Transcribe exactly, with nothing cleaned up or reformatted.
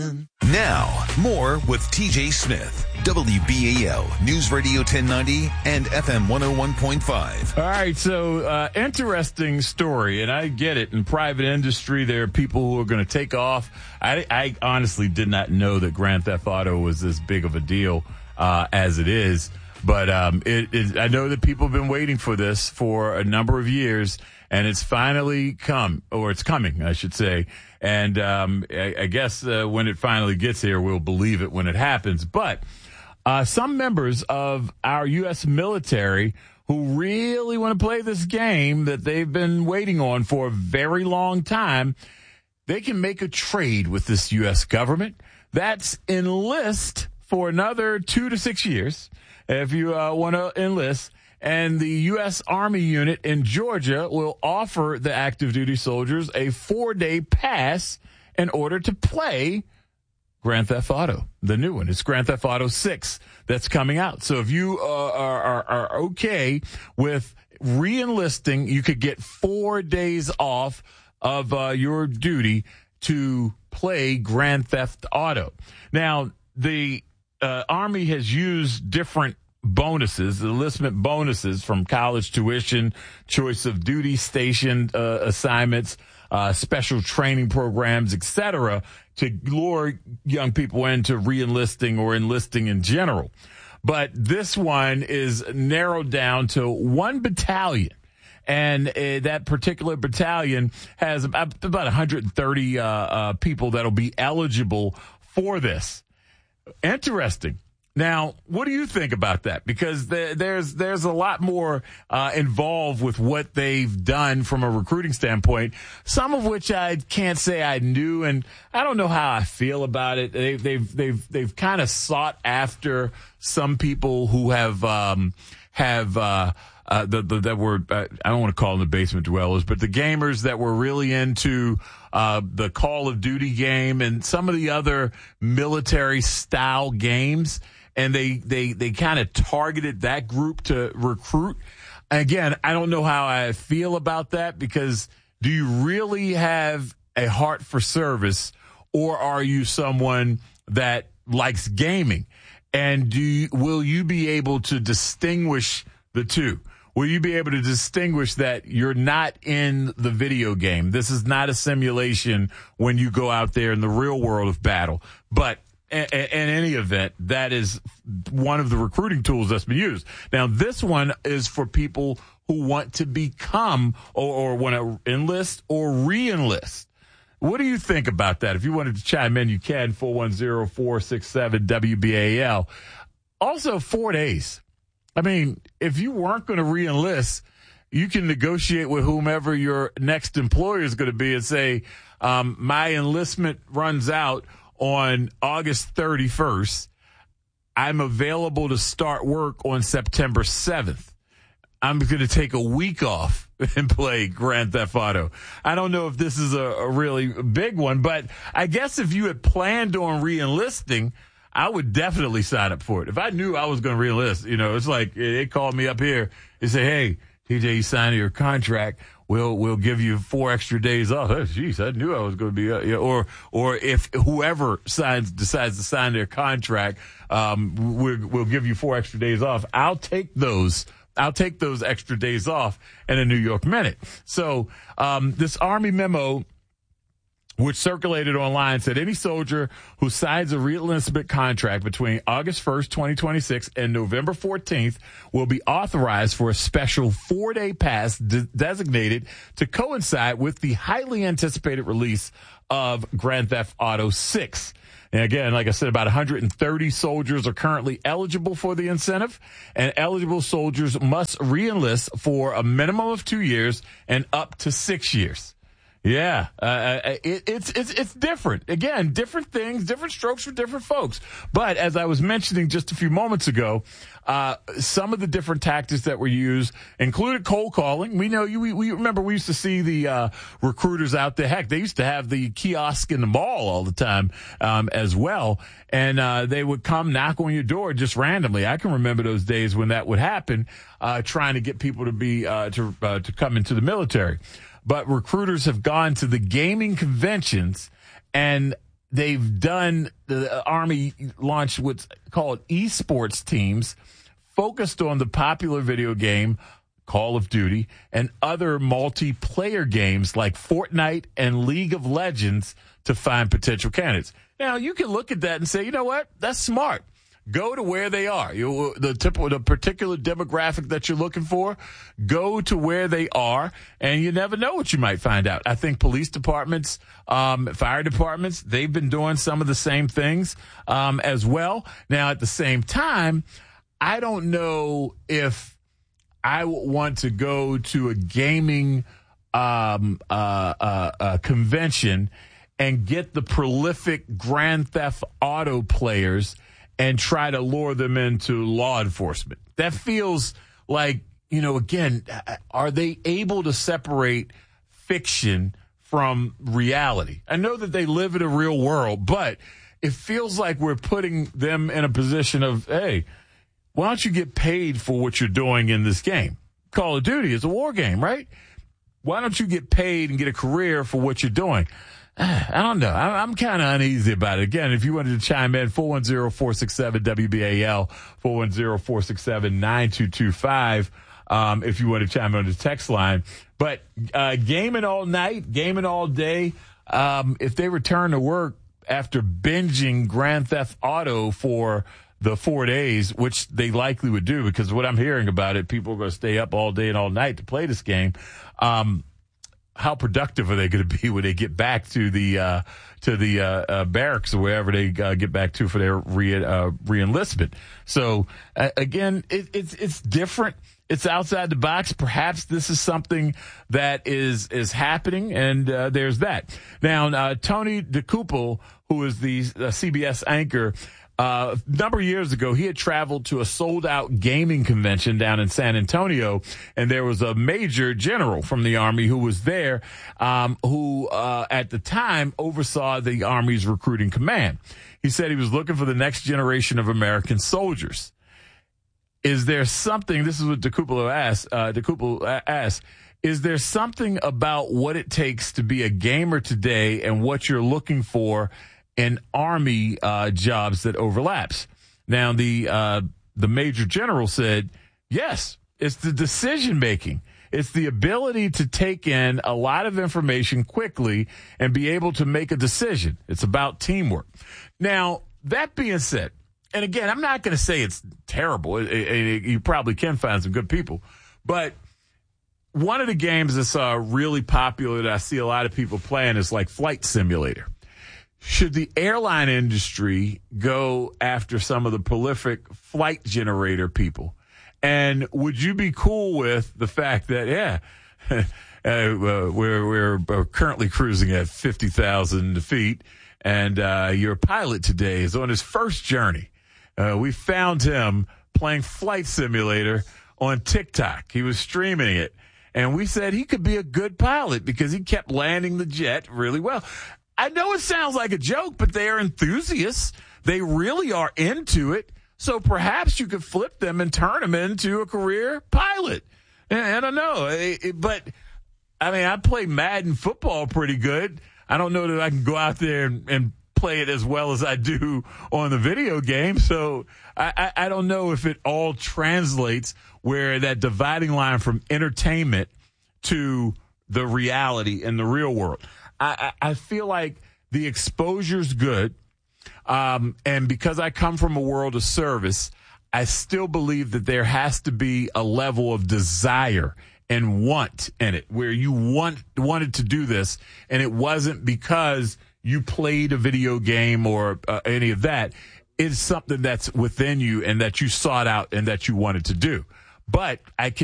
Now, more with T J Smith, W B A L News Radio ten ninety and F M one oh one point five. All right, so uh, interesting story, and I get it. In private industry, there are people who are going to take off. I, I honestly did not know that Grand Theft Auto was this big of a deal uh, as it is, but um, it, it, I know that people have been waiting for this for a number of years, and it's finally come, or it's coming, I should say. And um, I, I guess uh, when it finally gets here, we'll believe it when it happens. But uh, some members of our U S military who really want to play this game that they've been waiting on for a very long time, they can make a trade with this U S government. That's enlist for another two to six years if you uh, want to enlist. And the U S Army unit in Georgia will offer the active duty soldiers a four-day pass in order to play Grand Theft Auto, the new one. It's Grand Theft Auto six that's coming out. So if you uh, are, are, are okay with re-enlisting, you could get four days off of uh, your duty to play Grand Theft Auto. Now, the uh, Army has used different bonuses, enlistment bonuses from college tuition, choice of duty station uh, assignments, uh, special training programs, et cetera, to lure young people into re-enlisting or enlisting in general. But this one is narrowed down to one battalion. And uh, that particular battalion has about, about one hundred thirty uh, uh, people that'll be eligible for this. Interesting. Now, what do you think about that? Because there, there's there's a lot more uh, involved with what they've done from a recruiting standpoint, some of which I can't say I knew, and I don't know how I feel about it. They, they've they've they've kind of sought after some people who have um, have uh, uh, the, the that were uh, I don't want to call them the basement dwellers, but the gamers that were really into uh, the Call of Duty game and some of the other military style games. And they, they, they kind of targeted that group to recruit. Again, I don't know how I feel about that, because do you really have a heart for service, or are you someone that likes gaming? And do you, will you be able to distinguish the two? Will you be able to distinguish that you're not in the video game? This is not a simulation when you go out there in the real world of battle. But in any event, that is one of the recruiting tools that's been used. Now, this one is for people who want to become or, or want to enlist or re-enlist. What do you think about that? If you wanted to chime in, you can, four one zero, four six seven, W B A L. Also, four days. I mean, if you weren't going to re-enlist, you can negotiate with whomever your next employer is going to be and say, um, my enlistment runs out on August thirty-first. I'm available to start work on September seventh. I'm going to take a week off and play Grand Theft Auto. I don't know if this is a, a really big one, but I guess if you had planned on re-enlisting, I would definitely sign up for it. If I knew I was going to re-enlist, you know, it's like they called me up here and say, hey, T J, you signed your contract. We'll we'll give you four extra days off. Oh, geez, I knew I was going to be. Uh, yeah. Or or if whoever signs decides to sign their contract, um, we'll, we'll give you four extra days off. I'll take those. I'll take those extra days off in a New York minute. So um, this Army memo, which circulated online, said any soldier who signs a re-enlistment contract between August first, twenty twenty-six and November fourteenth will be authorized for a special four-day pass de- designated to coincide with the highly anticipated release of Grand Theft Auto six. And again, like I said, about one hundred thirty soldiers are currently eligible for the incentive, and eligible soldiers must re-enlist for a minimum of two years and up to six years. Yeah, uh, it, it's it's it's different. Again, different things, different strokes for different folks. But as I was mentioning just a few moments ago, uh, some of the different tactics that were used included cold calling. We know you. We, we remember we used to see the uh, recruiters out there. Heck, they used to have the kiosk in the mall all the time um, as well, and uh, they would come knock on your door just randomly. I can remember those days when that would happen, uh, trying to get people to be uh, to uh, to come into the military. But recruiters have gone to the gaming conventions and they've done the Army launched what's called esports teams focused on the popular video game Call of Duty and other multiplayer games like Fortnite and League of Legends to find potential candidates. Now, you can look at that and say, you know what? That's smart. Go to where they are. You, the, typical, the particular demographic that you're looking for, go to where they are, and you never know what you might find out. I think police departments, um, fire departments, they've been doing some of the same things um, as well. Now, at the same time, I don't know if I want to go to a gaming um, uh, uh, uh, convention and get the prolific Grand Theft Auto players and try to lure them into law enforcement. That feels like, you know, again, are they able to separate fiction from reality? I know that they live in a real world, but it feels like we're putting them in a position of, hey, why don't you get paid for what you're doing in this game? Call of Duty is a war game, right? Why don't you get paid and get a career for what you're doing? I don't know. I'm kind of uneasy about it. Again, if you wanted to chime in, four one zero, four six seven, W B A L, four one zero, four six seven, nine two two five, um, if you want to chime in on the text line. But uh, gaming all night, gaming all day, um, if they return to work after binging Grand Theft Auto for the four days, which they likely would do because what I'm hearing about it, people are going to stay up all day and all night to play this game. Um, how productive are they going to be when they get back to the uh, to the uh, uh, barracks or wherever they uh, get back to for their re uh, re-enlistment? So uh, again, it, it's it's different. It's outside the box. Perhaps this is something that is is happening, and uh, there's that. Now, uh, Tony DeCouple, who is the uh, C B S anchor. Uh, a number of years ago, he had traveled to a sold-out gaming convention down in San Antonio, and there was a major general from the Army who was there, um, who uh, at the time oversaw the Army's recruiting command. He said he was looking for the next generation of American soldiers. Is there something, this is what DeCouple asked, uh, DeCouple asked, is there something about what it takes to be a gamer today and what you're looking for in Army uh, jobs that overlaps? Now, the uh, the Major General said, yes, it's the decision making. It's the ability to take in a lot of information quickly and be able to make a decision. It's about teamwork. Now, that being said, and again, I'm not going to say it's terrible. It, it, it, you probably can find some good people. But one of the games that's uh, really popular that I see a lot of people playing is like Flight Simulator. Should the airline industry go after some of the prolific flight generator people? And would you be cool with the fact that, yeah, uh, we're, we're currently cruising at fifty thousand feet, and uh, your pilot today is on his first journey. Uh, we found him playing Flight Simulator on TikTok. He was streaming it, and we said he could be a good pilot because he kept landing the jet really well. I know it sounds like a joke, but they are enthusiasts. They really are into it. So perhaps you could flip them and turn them into a career pilot. And I don't know. It, but, I mean, I play Madden football pretty good. I don't know that I can go out there and, and play it as well as I do on the video game. So I, I, I don't know if it all translates where that dividing line from entertainment to the reality in the real world. I, I feel like the exposure's good. Um, and because I come from a world of service, I still believe that there has to be a level of desire and want in it where you want, wanted to do this. And it wasn't because you played a video game or uh, any of that. It's something that's within you and that you sought out and that you wanted to do. But I can